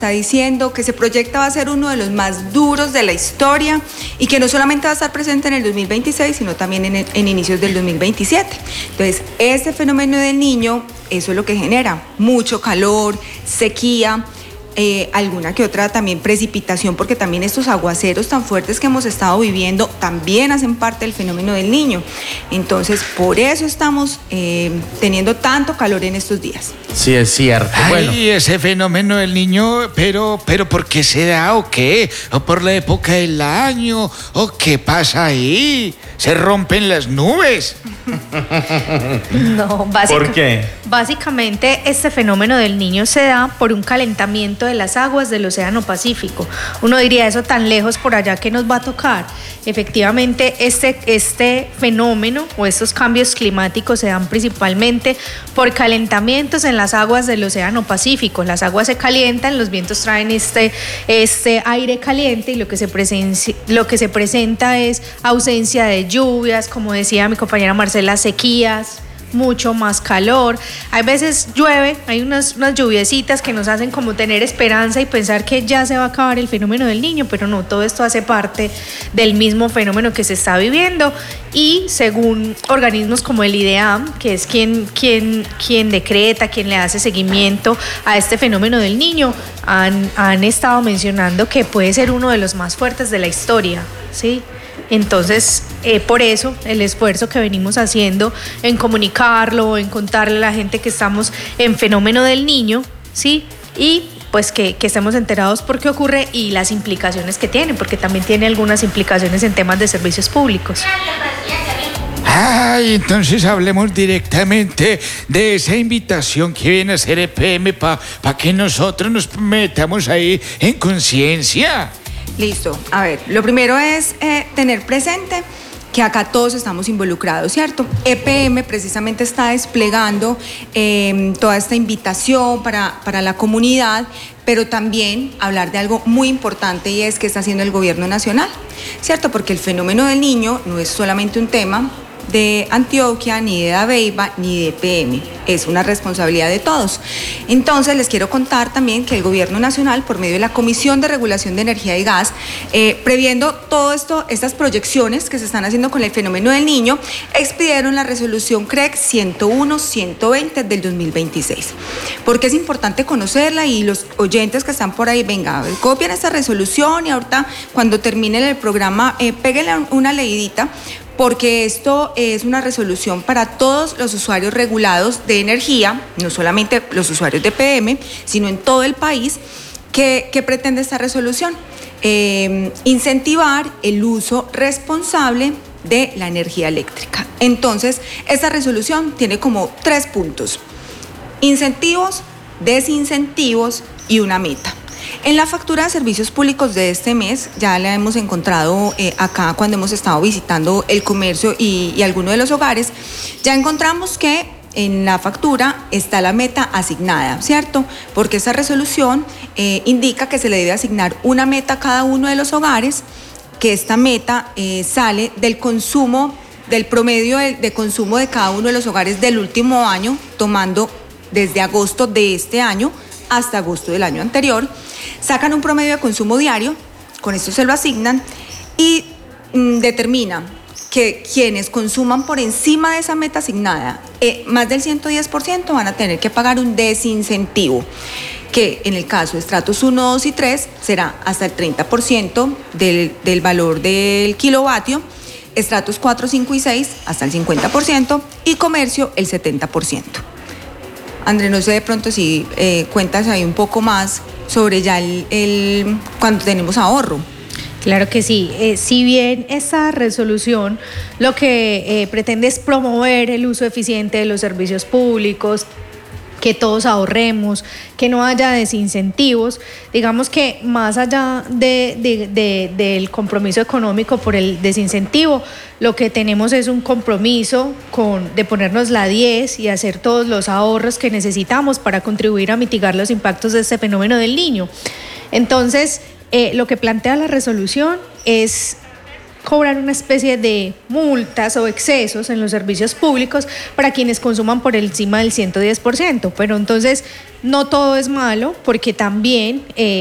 está diciendo que se proyecta va a ser uno de los más duros de la historia y que no solamente va a estar presente en el 2026, sino también en inicios del 2027. Entonces, este fenómeno del Niño, eso es lo que genera mucho calor, sequía, alguna que otra también precipitación, porque también estos aguaceros tan fuertes que hemos estado viviendo también hacen parte del fenómeno del Niño. Entonces, por eso estamos teniendo tanto calor en estos días. Sí, es cierto. Ay, Bueno, ese fenómeno del Niño, pero ¿por qué se da o qué? ¿O por la época del año? ¿O qué pasa ahí? ¿Se rompen las nubes? No, ¿por qué? Básicamente este fenómeno del Niño se da por un calentamiento de las aguas del Océano Pacífico. Uno diría, eso tan lejos por allá que nos va a tocar. Efectivamente, este fenómeno o estos cambios climáticos se dan principalmente por calentamientos en las aguas del Océano Pacífico. Las aguas se calientan, los vientos traen este aire caliente y lo que se presenta es ausencia de lluvias, como decía mi compañera Marcela, sequías, mucho más calor. Hay veces llueve, hay unas lluviecitas que nos hacen como tener esperanza y pensar que ya se va a acabar el fenómeno del Niño, pero no, todo esto hace parte del mismo fenómeno que se está viviendo y según organismos como el IDEAM, que es quien decreta, quien le hace seguimiento a este fenómeno del Niño, han estado mencionando que puede ser uno de los más fuertes de la historia, ¿sí? Entonces, por eso el esfuerzo que venimos haciendo en comunicarlo, en contarle a la gente que estamos en fenómeno del Niño, ¿sí? Y pues que estemos enterados por qué ocurre y las implicaciones que tiene, porque también tiene algunas implicaciones en temas de servicios públicos. Ay, entonces hablemos directamente de esa invitación que viene a hacer EPM para que nosotros nos metamos ahí en conciencia. Listo. A ver, lo primero es tener presente que acá todos estamos involucrados, ¿cierto? EPM precisamente está desplegando toda esta invitación para la comunidad, pero también hablar de algo muy importante y es que está haciendo el gobierno nacional, ¿cierto? Porque el fenómeno del Niño no es solamente un tema de Antioquia, ni de Dabeiba, ni de EPM. Es una responsabilidad de todos. Entonces, les quiero contar también que el Gobierno Nacional, por medio de la Comisión de Regulación de Energía y Gas, previendo todo esto, estas proyecciones que se están haciendo con el fenómeno del Niño, expidieron la resolución CREC 101-120 del 2026. Porque es importante conocerla y los oyentes que están por ahí, venga, copien esta resolución y ahorita cuando termine el programa, péguenle una leidita, porque esto es una resolución para todos los usuarios regulados de energía, no solamente los usuarios de EPM, sino en todo el país. ¿Qué pretende esta resolución? Incentivar el uso responsable de la energía eléctrica. Entonces, esta resolución tiene como 3 puntos: incentivos, desincentivos y una meta. En la factura de servicios públicos de este mes, ya la hemos encontrado acá cuando hemos estado visitando el comercio y algunos de los hogares, ya encontramos que en la factura está la meta asignada, ¿cierto? Porque esa resolución indica que se le debe asignar una meta a cada uno de los hogares, que esta meta sale del consumo, del promedio de consumo de cada uno de los hogares del último año, tomando desde agosto de este año hasta agosto del año anterior. Sacan un promedio de consumo diario, con esto se lo asignan y determina que quienes consuman por encima de esa meta asignada, más del 110%, van a tener que pagar un desincentivo, que en el caso de estratos 1, 2 y 3 será hasta el 30% del valor del kilovatio, estratos 4, 5 y 6 hasta el 50% y comercio el 70%. André, no sé de pronto si cuentas ahí un poco más sobre ya cuando tenemos ahorro. Claro que sí. Si bien esta resolución lo que pretende es promover el uso eficiente de los servicios públicos, que todos ahorremos, que no haya desincentivos, digamos que más allá del compromiso económico por el desincentivo, lo que tenemos es un compromiso de ponernos la 10 y hacer todos los ahorros que necesitamos para contribuir a mitigar los impactos de este fenómeno del Niño. Entonces, lo que plantea la resolución es cobrar una especie de multas o excesos en los servicios públicos para quienes consuman por encima del 110%. Pero entonces no todo es malo, porque también